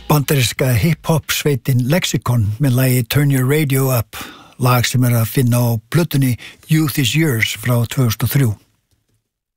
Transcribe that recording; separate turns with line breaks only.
Bandaríska hip-hop sveitin Lexicon með lagi Turn Your Radio Up, lag sem að finna á plötunni Youth Is Yours frá 2003.